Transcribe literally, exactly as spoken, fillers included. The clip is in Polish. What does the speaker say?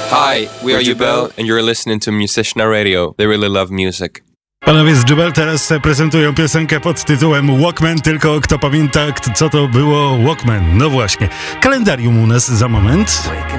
Hi, we are Jubel, and you're listening to Musician Radio. They really love music. Panowie z Jubel teraz prezentują piosenkę pod tytułem Walkman, tylko kto pamięta, co to było Walkman? No właśnie, kalendarium u nas za moment.